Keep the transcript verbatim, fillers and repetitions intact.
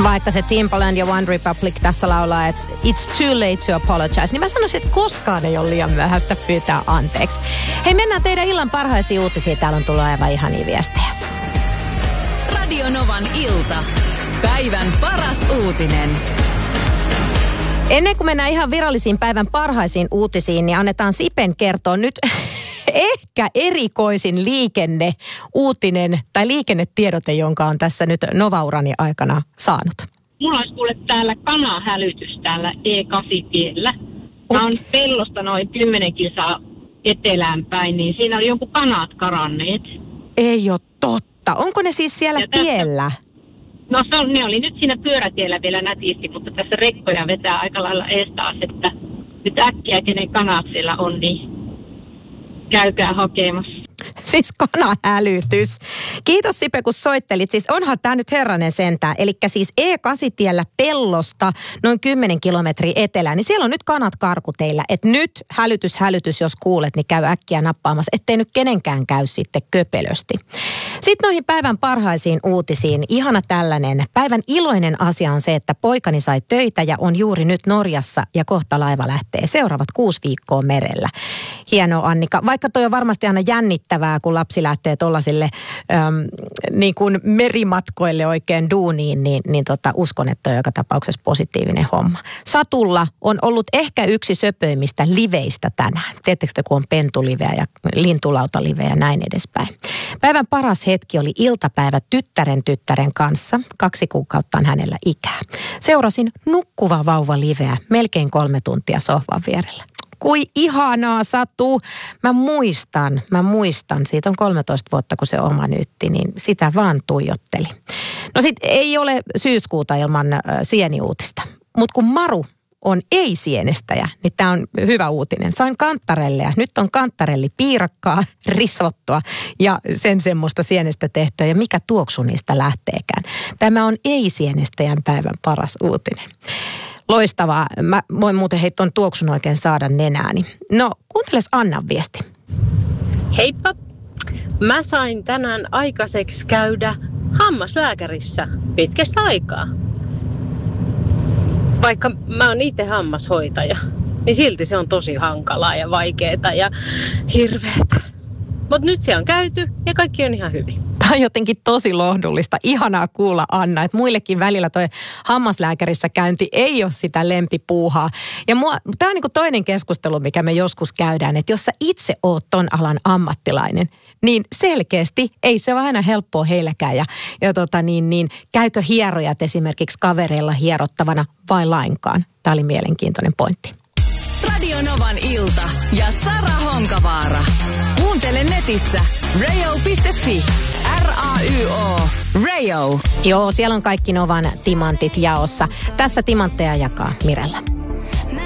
Vaikka se Timbaland ja One Republic tässä laulaa, että it's too late to apologize, niin mä sanoisin, että koskaan ei ole liian myöhäistä pyytää anteeksi. Hei, mennään teidän illan parhaisiin uutisiin. Täällä on tullut aivan ihania viestejä. Radio Novan ilta. Päivän paras uutinen. Ennen kuin mennään ihan virallisiin päivän parhaisiin uutisiin, niin annetaan Sipen kertoa nyt ehkä erikoisin liikenneuutinen tai liikennetiedote, jonka on tässä nyt Nova-urani aikana saanut. Mulla olisi kuule täällä kanahälytys täällä E kahdeksan-tiellä. Mä oon pellosta noin kymmenen kilsaa etelään päin, niin siinä oli jonkun kanat karanneet. Ei ole totta. Onko ne siis siellä tästä, tiellä? No se on, ne oli nyt siinä pyörätiellä vielä nätisti, mutta tässä rekkoja vetää aika lailla ees taas, että nyt äkkiä kenen kanat siellä on, niin käykää hakemassa. Siis kanahälytys. Kiitos Sipe, kun soittelit. Siis onhan tämä nyt herranen sentään. Eli siis E kahdeksan-tiellä Pellosta noin kymmenen kilometriä etelään, niin siellä on nyt kanat karkuteillä. Että nyt hälytys, hälytys, jos kuulet, niin käy äkkiä nappaamassa, ettei nyt kenenkään käy sitten köpelösti. Sitten noihin päivän parhaisiin uutisiin. Ihana tällainen. Päivän iloinen asia on se, että poikani sai töitä ja on juuri nyt Norjassa ja kohta laiva lähtee seuraavat kuusi viikkoa merellä. Hienoa, Annika. Vaikka toi on varmasti aina jännittävää, kun lapsi lähtee tollasille äm, niin kuin merimatkoille oikein duuniin, niin, niin tota, uskon, että on joka tapauksessa positiivinen homma. Satulla on ollut ehkä yksi söpöimistä liveistä tänään. Tiedättekö te, kun on pentuliveä ja lintulautaliveä ja näin edespäin. Päivän paras hetki oli iltapäivä tyttären tyttären kanssa. Kaksi kuukautta on hänellä ikää. Seurasin nukkuva vauva liveä melkein kolme tuntia sohvan vierellä. Kui ihanaa, Satu. Mä muistan, mä muistan, siitä on kolmetoista vuotta, kun se oma nytti, niin sitä vaan tuijotteli. No sit ei ole syyskuuta ilman äh, sieniuutista, mutta kun Maru on ei-sienestäjä, niin tää on hyvä uutinen. Sain kanttarelleja. Nyt on kanttarelli piirakkaa, risottoa ja sen semmoista sienestä tehtyä. Ja mikä tuoksu niistä lähteekään. Tämä on ei-sienestäjän päivän paras uutinen. Loistavaa. Mä voin muuten hei ton tuoksun oikein saada nenääni. No, kuunteles Annan viesti. Heippa. Mä sain tänään aikaiseksi käydä hammaslääkärissä pitkästä aikaa. Vaikka mä oon itse hammashoitaja, niin silti se on tosi hankalaa ja vaikeeta ja hirveetä. Mutta nyt se on käyty ja kaikki on ihan hyvin. Tämä on jotenkin tosi lohdullista. Ihanaa kuulla, Anna, että muillekin välillä toi hammaslääkärissä käynti ei ole sitä lempipuuhaa. Ja mua, tämä on niin kuin toinen keskustelu, mikä me joskus käydään, että jos sä itse oot ton alan ammattilainen, niin selkeästi ei se ole aina helppoa heilläkään. Ja, ja tota niin, niin, käykö hierojat esimerkiksi kavereilla hierottavana vai lainkaan? Tämä oli mielenkiintoinen pointti. Radio Novan ilta ja Sara Honkavaara. Kuuntele netissä radio piste fi. R A Y O. Radio. Joo, siellä on kaikki Novan timantit jaossa. Tässä timantteja jakaa Mirella.